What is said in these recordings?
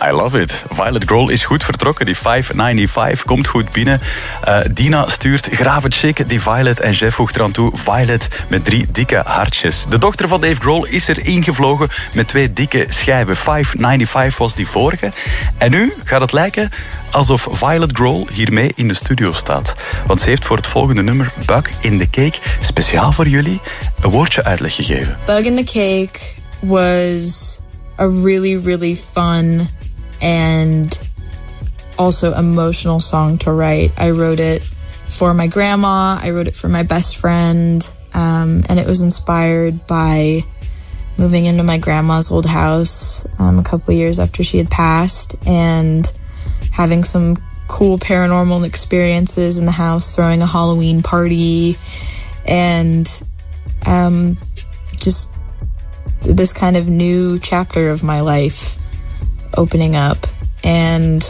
I love it. Violet Grohl is goed vertrokken. Die 595 komt goed binnen. Dina stuurt graaf het chic. Die Violet en Jeff voegt eraan toe. Violet met 3 dikke hartjes. De dochter van Dave Grohl is er ingevlogen met 2 dikke schijven. 595 was die vorige. En nu gaat het lijken alsof Violet Grohl hiermee in de studio staat. Want ze heeft voor het volgende nummer Bug in the Cake speciaal voor jullie een woordje uitleg gegeven. Bug in the Cake was a really, really fun and also emotional song to write. I wrote it for my grandma, I wrote it for my best friend, and it was inspired by moving into my grandma's old house a couple years after she had passed and having some cool paranormal experiences in the house, throwing a Halloween party, and just this kind of new chapter of my life opening up. And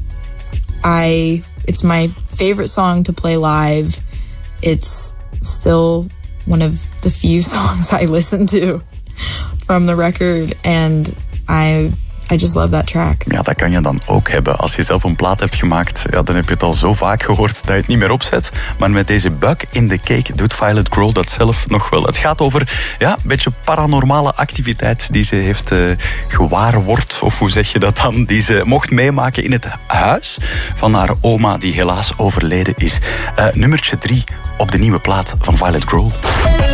it's my favorite song to play live. It's still one of the few songs I listen to from the record, and I just love that track. Ja, dat kan je dan ook hebben. Als je zelf een plaat hebt gemaakt, ja, dan heb je het al zo vaak gehoord dat je het niet meer opzet. Maar met deze Bug in the Cake doet Violet Grohl dat zelf nog wel. Het gaat over een beetje paranormale activiteit die ze heeft gewaarword, of hoe zeg je dat dan, die ze mocht meemaken in het huis van haar oma die helaas overleden is. Nummertje 3 op de nieuwe plaat van Violet Grohl.